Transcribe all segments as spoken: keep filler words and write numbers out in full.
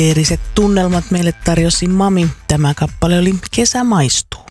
Eeriset tunnelmat meille tarjosi Mami. Tämä kappale oli Kesä maistuu.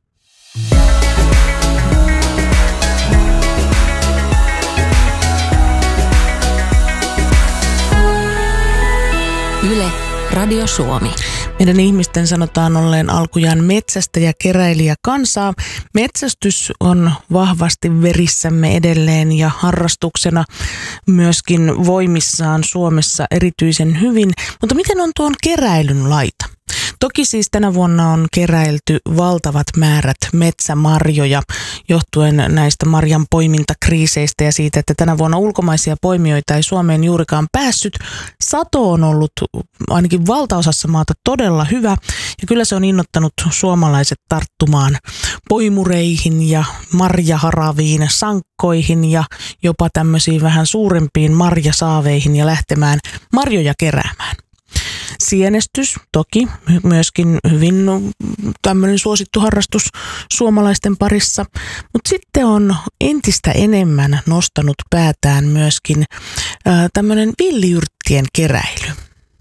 Yle, Radio Suomi. Meidän ihmisten sanotaan olleen alkujaan metsästä ja keräilijä kansaa. Metsästys on vahvasti verissämme edelleen ja harrastuksena myöskin voimissaan Suomessa erityisen hyvin. Mutta miten on tuon keräilyn laita? Toki siis tänä vuonna on keräilty valtavat määrät metsämarjoja johtuen näistä marjan poimintakriiseistä ja siitä, että tänä vuonna ulkomaisia poimijoita ei Suomeen juurikaan päässyt. Sato on ollut ainakin valtaosassa maata todella hyvä ja kyllä se on innottanut suomalaiset tarttumaan poimureihin ja marjaharaviin, sankkoihin ja jopa tämmöisiin vähän suurempiin marjasaaveihin ja lähtemään marjoja keräämään. Sienestys toki myöskin hyvin tämmöinen suosittu harrastus suomalaisten parissa, mutta sitten on entistä enemmän nostanut päätään myöskin ää, tämmöinen villiyrttien keräily.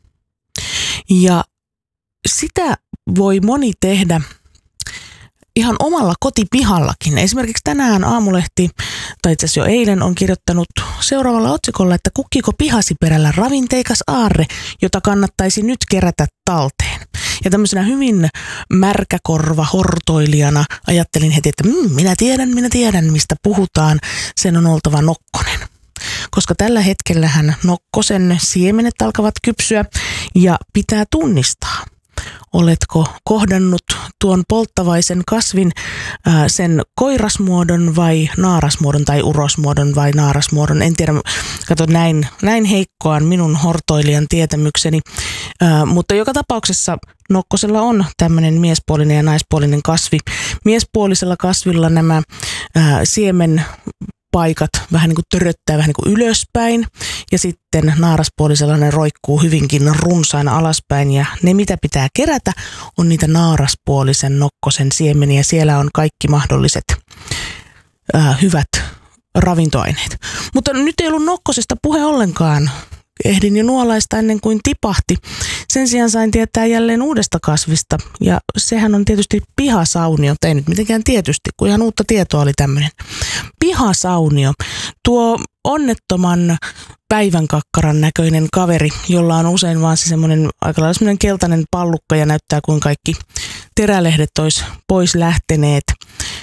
Ja sitä voi moni tehdä ihan omalla kotipihallakin. Esimerkiksi tänään Aamulehti, tai itse asiassa jo eilen, on kirjoittanut seuraavalla otsikolla, että kukkiko pihasi perällä ravinteikas aarre, jota kannattaisi nyt kerätä talteen. Ja tämmöisenä hyvin märkäkorva hortoilijana ajattelin heti, että mmm, minä tiedän, minä tiedän, mistä puhutaan. Sen on oltava nokkonen. Koska tällä hetkellähän nokkosen siemenet alkavat kypsyä ja pitää tunnistaa. Oletko kohdannut tuon polttavaisen kasvin ää, sen koirasmuodon vai naarasmuodon tai urosmuodon vai naarasmuodon? En tiedä, kato näin, näin heikkoan minun hortoilijan tietämykseni, ää, mutta joka tapauksessa nokkosella on tämmöinen miespuolinen ja naispuolinen kasvi. Miespuolisella kasvilla nämä ää, siemen paikat vähän niin kuin töröttää vähän niin kuin ylöspäin ja sitten naaraspuolisella ne roikkuu hyvinkin runsaina alaspäin ja ne mitä pitää kerätä on niitä naaraspuolisen nokkosen siemeniä. Siellä on kaikki mahdolliset ää, hyvät ravintoaineet. Mutta nyt ei ollut nokkosesta puhe ollenkaan. Ehdin jo nuolaista ennen kuin tipahti. Sen sijaan sain tietää jälleen uudesta kasvista ja sehän on tietysti pihasaunio. Ei nyt mitenkään tietysti, kun ihan uutta tietoa oli tämmöinen. Pihasaunio. Tuo onnettoman päivänkakkaran näköinen kaveri, jolla on usein vaan se semmoinen aika lailla semmoinen keltainen pallukka ja näyttää kuin kaikki terälehdet olisi pois lähteneet.